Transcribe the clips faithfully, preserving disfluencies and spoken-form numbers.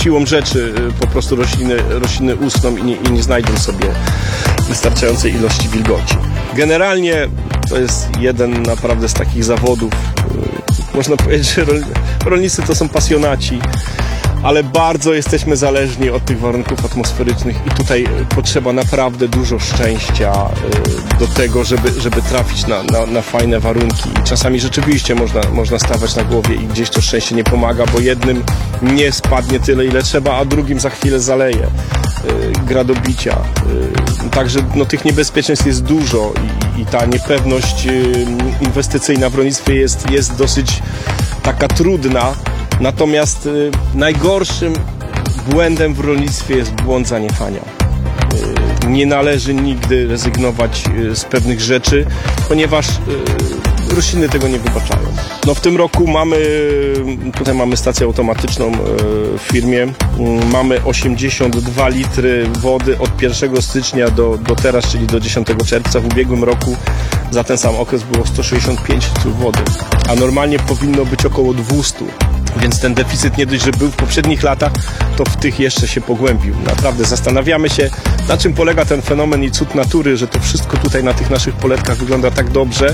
siłą rzeczy po prostu rośliny, rośliny uschną i nie, i nie znajdą sobie wystarczającej ilości wilgoci. Generalnie to jest jeden naprawdę z takich zawodów, można powiedzieć, że rolnicy to są pasjonaci, ale bardzo jesteśmy zależni od tych warunków atmosferycznych i tutaj potrzeba naprawdę dużo szczęścia do tego, żeby, żeby trafić na, na, na fajne warunki. I czasami rzeczywiście można, można stawać na głowie i gdzieś to szczęście nie pomaga, bo jednym nie spadnie tyle, ile trzeba, a drugim za chwilę zaleje gradobicia. Także no, tych niebezpieczeństw jest dużo i, i ta niepewność inwestycyjna w rolnictwie jest, jest dosyć taka trudna. Natomiast y, najgorszym błędem w rolnictwie jest błąd zaniechania. Y, nie należy nigdy rezygnować y, z pewnych rzeczy, ponieważ y, rośliny tego nie wybaczają. No, w tym roku mamy, tutaj mamy stację automatyczną y, w firmie, y, mamy osiemdziesiąt dwa litry wody od pierwszego stycznia do, do teraz, czyli do dziesiątego czerwca. W ubiegłym roku za ten sam okres było sto sześćdziesiąt pięć litrów wody, a normalnie powinno być około dwieście. Więc ten deficyt nie dość, że był w poprzednich latach, to w tych jeszcze się pogłębił. Naprawdę zastanawiamy się, na czym polega ten fenomen i cud natury, że to wszystko tutaj na tych naszych poletkach wygląda tak dobrze.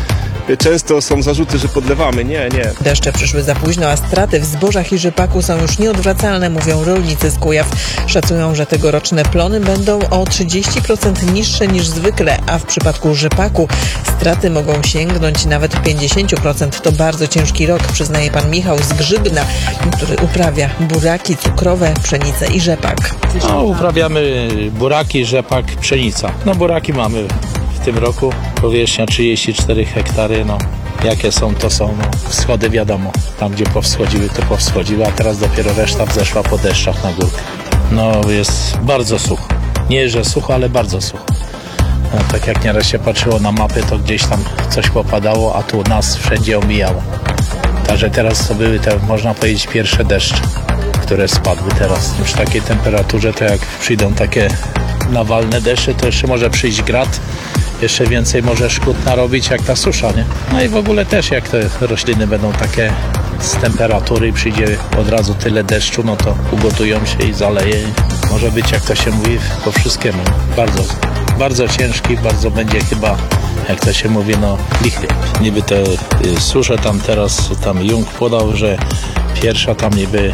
Często są zarzuty, że podlewamy. Nie, nie. Deszcze przyszły za późno, a straty w zbożach i rzepaku są już nieodwracalne, mówią rolnicy z Kujaw. Szacują, że tegoroczne plony będą o trzydzieści procent niższe niż zwykle, a w przypadku rzepaku straty mogą sięgnąć nawet pięćdziesiąt procent. To bardzo ciężki rok, przyznaje pan Michał z Grzybna, który uprawia buraki cukrowe, pszenicę i rzepak. No, uprawiamy buraki, rzepak, pszenica. No buraki mamy w tym roku, powierzchnia trzydzieści cztery hektary, no jakie są, to są, no wschody wiadomo, tam gdzie powschodziły, to powschodziły, a teraz dopiero reszta wzeszła po deszczach na górkę. No jest bardzo sucho, nie że sucho, ale bardzo sucho. No, tak jak nieraz się patrzyło na mapy, to gdzieś tam coś popadało, a tu nas wszędzie omijało. Także teraz to były te, można powiedzieć, pierwsze deszcze, które spadły teraz. Przy takiej temperaturze, to jak przyjdą takie nawalne deszcze, to jeszcze może przyjść grad, jeszcze więcej może szkód narobić jak ta susza, nie? No i w ogóle też jak te rośliny będą takie z temperatury i przyjdzie od razu tyle deszczu, no to ugotują się i zaleje. Może być, jak to się mówi, po wszystkiemu. Bardzo, bardzo ciężki, bardzo będzie chyba, jak to się mówi, no lichy. Niby te y, susze tam teraz, tam Jung podał, że pierwsza tam niby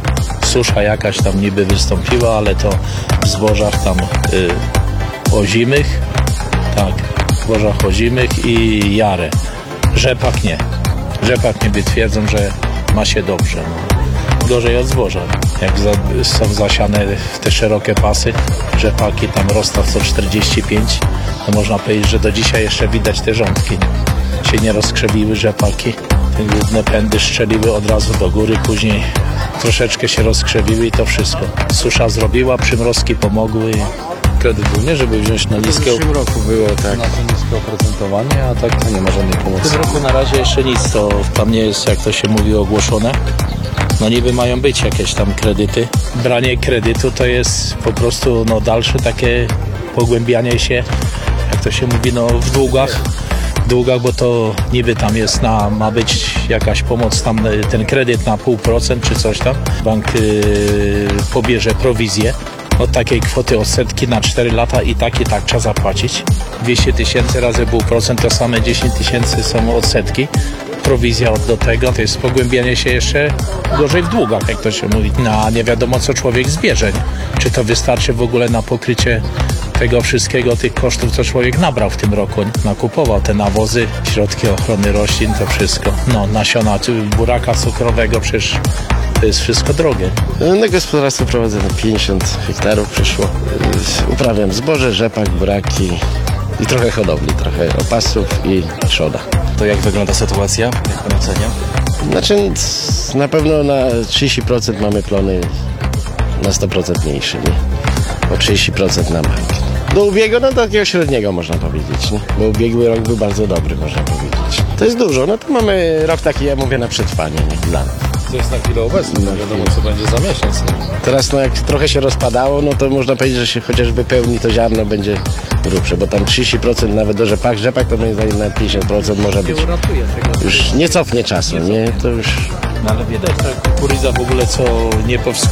susza jakaś tam niby wystąpiła, ale to w zbożach tam y, ozimych, tak, w zbożach ozimych i jarę. Rzepak nie. Rzepak niby twierdzą, że ma się dobrze. No. Gorzej od zboża. Jak za, są zasiane w te szerokie pasy, rzepaki tam rosną sto czterdzieści pięć, to można powiedzieć, że do dzisiaj jeszcze widać te rządki. Nie? Się nie rozkrzewiły rzepaki. Te główne pędy strzeliły od razu do góry, później troszeczkę się rozkrzewiły i to wszystko. Susza zrobiła, przymrozki pomogły. Kredyt był, nie? Żeby wziąć na niskie... W zeszłym roku było, tak. Na to niskie oprocentowanie, a tak to nie ma żadnej pomocy. W tym roku na razie jeszcze nic, to tam nie jest, jak to się mówi, ogłoszone. No niby mają być jakieś tam kredyty. Branie kredytu to jest po prostu no, dalsze takie pogłębianie się, jak to się mówi, no w długach. długach, bo to niby tam jest na, ma być jakaś pomoc, tam ten kredyt na pół procent czy coś tam. Bank yy, pobierze prowizję od takiej kwoty odsetki na cztery lata i tak i tak trzeba zapłacić. dwieście tysięcy razy pół procent to same dziesięć tysięcy są odsetki. Prowizja od do tego, to jest pogłębianie się jeszcze gorzej w długach, jak to się mówi. No, a nie wiadomo, co człowiek zbierze. Czy to wystarczy w ogóle na pokrycie tego wszystkiego, tych kosztów, co człowiek nabrał w tym roku. Nakupował te nawozy, środki ochrony roślin, to wszystko. No, nasiona buraka cukrowego, przecież to jest wszystko drogie. Na gospodarstwo prowadzę na pięćdziesiąt hektarów przyszło. Uprawiam zboże, rzepak, buraki i trochę hodowli, trochę opasów i trzoda. To jak wygląda sytuacja? Jak pan ocenia? Znaczy na pewno na trzydzieści procent mamy plony, na sto procent mniejsze, nie? O trzydzieści procent na bank. Do ubiegłego, no takiego średniego można powiedzieć, nie? Bo ubiegły rok był bardzo dobry, można powiedzieć. To jest dużo, no to mamy rok taki, ja mówię, na przetrwanie, nie? Dla nas. To jest na chwilę obecną, no wiadomo co będzie za miesiąc. Nie? Teraz no jak trochę się rozpadało, no to można powiedzieć, że się chociaż wypełni to ziarno, będzie grubsze, bo tam trzydzieści procent nawet do rzepak, rzepak to moim zdaniem nawet pięćdziesiąt procent może być. Już nie cofnie czasu, nie? To już... No ale widać, ta kukurydza w ogóle co nie powschodzi.